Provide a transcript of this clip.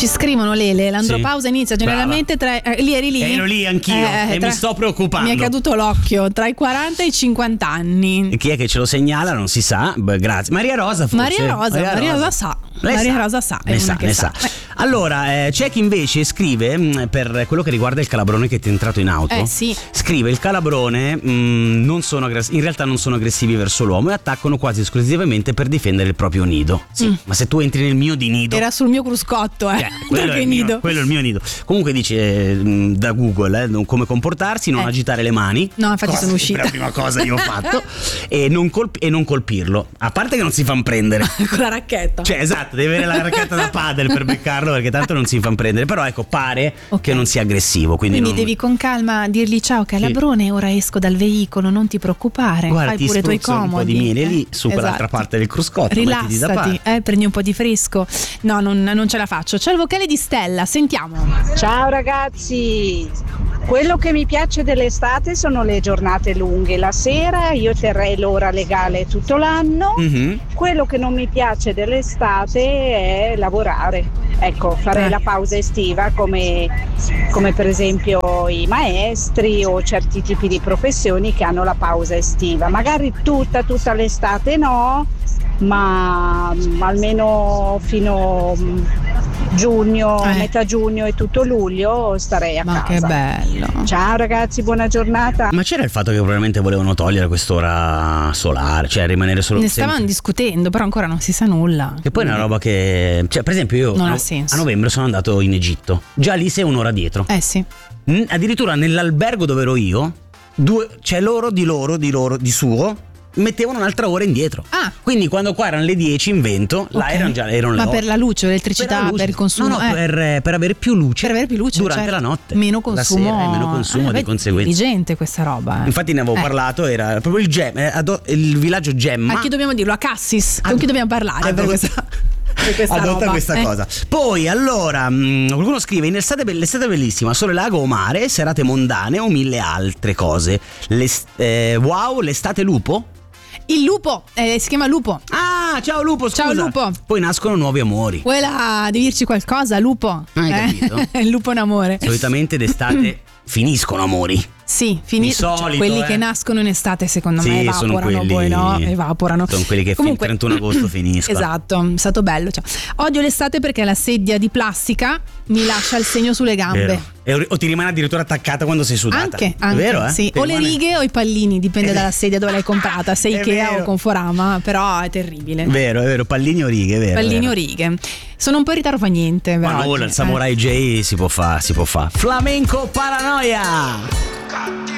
Ci scrivono Lele, l'andropausa inizia generalmente tra lì eri lì? Ero lì anch'io e mi sto preoccupando. Mi è caduto l'occhio tra i 40 e i 50 anni. E chi è che ce lo segnala non si sa. Beh, grazie. Maria Rosa forse. Maria Rosa sa. Maria Rosa sa. Ne sa. Allora, c'è chi invece scrive per quello che riguarda il calabrone che ti è entrato in auto. Sì. Scrive il calabrone in realtà non sono aggressivi verso l'uomo e attaccano quasi esclusivamente per difendere il proprio nido. Sì, ma se tu entri nel mio di nido. Era sul mio cruscotto, quello è il mio nido. Comunque dice da Google come comportarsi, non agitare le mani. No, infatti sono uscita. La prima cosa che ho fatto e non colpirlo. A parte che non si fanno prendere con la racchetta. Cioè, esatto, deve avere la racchetta da padel per beccarlo, perché tanto non si fanno prendere. Però ecco, pare che non sia aggressivo. Quindi devi con calma dirgli: ciao calabrone, ora esco dal veicolo, non ti preoccupare. Guarda, fai pure i tuoi comodi. Un po' di miele lì su quell'altra parte del cruscotto. Rilassati, prendi un po' di fresco. No, non ce la faccio. C'è il vocale di Stella, sentiamo. Ciao ragazzi, quello che mi piace dell'estate sono le giornate lunghe. La sera io terrei l'ora legale tutto l'anno. Quello che non mi piace dell'estate è lavorare. Ecco, farei la pausa estiva come per esempio i maestri o certi tipi di professioni che hanno la pausa estiva. Magari tutta l'estate no, ma almeno fino giugno, metà giugno e tutto luglio starei a casa. Ma che bello. Ciao ragazzi, buona giornata. Ma c'era il fatto che probabilmente volevano togliere quest'ora solare, cioè rimanere solo. Ne stavano discutendo, però ancora non si sa nulla. Che poi è una roba che, cioè, per esempio, io non ha senso. A novembre sono andato in Egitto. Già lì sei un'ora dietro. Sì. Addirittura nell'albergo dove ero io, c'è di suo. Mettevano un'altra ora indietro. Quindi quando qua erano le 10 in vento, là erano le 8. Ma per la luce, l'elettricità, per il consumo? No, per avere più luce. Per avere più luce durante la notte. Meno consumo. La sera meno consumo di conseguenza. Intelligente questa roba. Infatti ne avevo parlato, era proprio il villaggio Gemma. A chi dobbiamo dirlo? A Cassis. Con chi dobbiamo parlare per questa? Adotta questa cosa. Poi allora qualcuno scrive: l'estate è bellissima, sole, lago o mare, serate mondane o mille altre cose. Wow, l'estate lupo? Il lupo, si chiama Lupo. Ciao Lupo, scusa. Ciao Lupo. Poi nascono nuovi amori. Devi dirci qualcosa, Lupo? Hai capito? Il lupo è un amore. Solitamente d'estate finiscono amori. Sì, solito, quelli che nascono in estate secondo me evaporano, poi no, evaporano. Sono quelli che comunque, fino al 31 agosto finiscono. Esatto, è stato bello. Odio l'estate perché la sedia di plastica mi lascia il segno sulle gambe. O ti rimane addirittura attaccata quando sei sudata. Anche vero, sì. O le righe o i pallini, dipende dalla sedia dove l'hai comprata, se Ikea o Conforama, però è terribile. Vero, pallini o righe, vero. Pallini o righe. Sono un po' in ritardo, fa niente. Ma no, il Samurai J si può fare. Flamenco Paranoia.